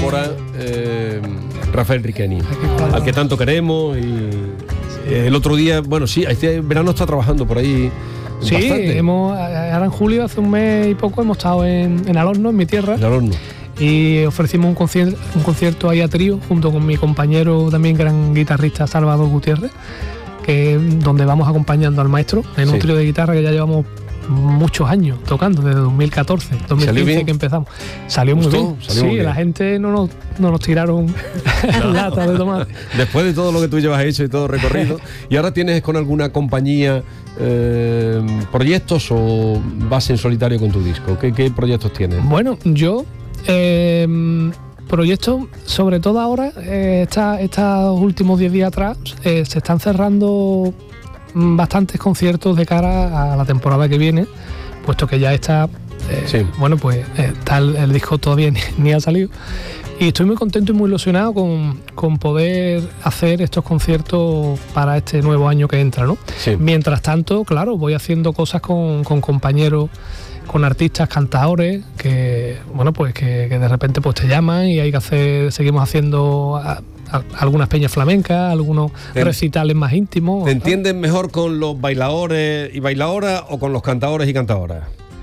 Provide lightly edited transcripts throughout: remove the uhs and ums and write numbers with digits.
incorpora Rafael Riqueni, al que tanto queremos. Y el otro día, bueno, sí, este verano está trabajando por ahí. Sí, bastante. Ahora en julio, hace un mes y poco, hemos estado en Alorno, en mi tierra. En Alorno. Y ofrecimos un concierto ahí a trío, junto con mi compañero, también gran guitarrista, Salvador Gutiérrez, donde vamos acompañando al maestro en un trío de guitarra que ya llevamos muchos años tocando, desde 2014, 2015 que empezamos. Salió muy bien. Salió muy bien. La gente no nos tiraron lata de tomate. Después de todo lo que tú llevas hecho y todo recorrido, ¿y ahora tienes con alguna compañía proyectos o vas en solitario con tu disco? ¿Qué proyectos tienes? Bueno, yo proyectos, sobre todo ahora, estos últimos 10 días atrás, se están cerrando bastantes conciertos de cara a la temporada que viene, puesto que ya está, bueno, pues está el disco todavía ni ha salido. Y estoy muy contento y muy ilusionado con poder hacer estos conciertos para este nuevo año que entra, ¿no? Sí. Mientras tanto, claro, voy haciendo cosas con compañeros, con artistas, cantadores, que bueno, pues que de repente pues te llaman y hay que seguimos haciendo algunas peñas flamencas, algunos recitales más íntimos. ¿Te entiendes mejor con los bailadores y bailadoras o con los cantadores y cantadoras?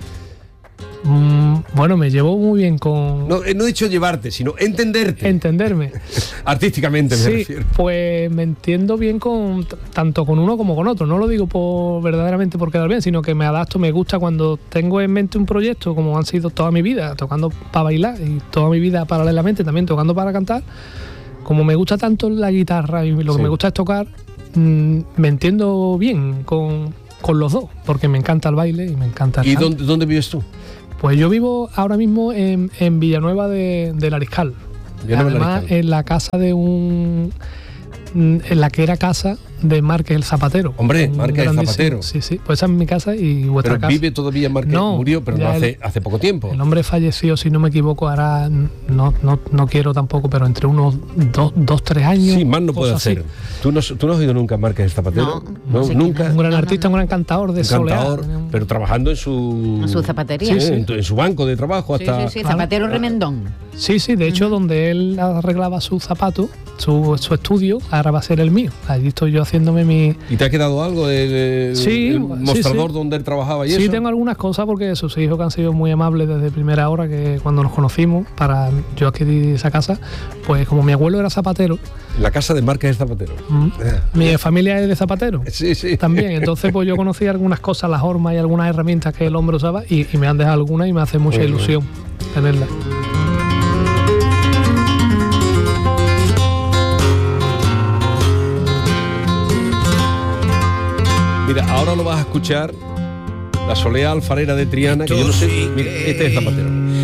Bueno, me llevo muy bien con... No he dicho llevarte, sino entenderte. Entenderme. Artísticamente me refiero. Pues me entiendo bien tanto con uno como con otro. No lo digo verdaderamente por quedar bien, sino que me adapto, me gusta cuando tengo en mente un proyecto, como han sido toda mi vida, tocando para bailar y toda mi vida paralelamente también tocando para cantar. Como me gusta tanto la guitarra y lo que me gusta es tocar, me entiendo bien con los dos, porque me encanta el baile y me encanta el canto. ¿Y dónde vives tú? Pues yo vivo ahora mismo en Villanueva del Ariscal. Además, en la casa en la que era casa de Márquez el Zapatero. Hombre, Márquez el Zapatero. Sí, pues esa es mi casa y vuestra casa. ¿Pero vive todavía Márquez? No, murió, pero no hace poco tiempo. El hombre falleció, si no me equivoco, ahora no quiero tampoco, pero entre unos 2-3 años. Sí, más no puede hacer. ¿Tú no has oído nunca a Márquez el Zapatero? No, nunca. Un gran artista, un gran cantador de soleá. Pero trabajando en su zapatería. Sí. En su banco de trabajo hasta... Sí, Zapatero Remendón. Sí, de hecho, donde él arreglaba sus zapatos, su estudio, ahora va a ser el mío. Allí estoy yo haciéndome mi... ¿Y te ha quedado algo del mostrador donde él trabajaba y eso? Sí, tengo algunas cosas porque sus hijos que han sido muy amables desde primera hora, que cuando nos conocimos, para yo adquirir esa casa, pues como mi abuelo era zapatero... La casa de Márquez el Zapatero. Mi familia es de zapatero. Sí. También, entonces pues yo conocí algunas cosas, las hormas y algunas herramientas que el hombre usaba y me han dejado algunas y me hace mucha ilusión tenerlas. Mira, ahora lo vas a escuchar, la Soleá Alfarera de Triana, que yo no sé, mira, este es Zapatero.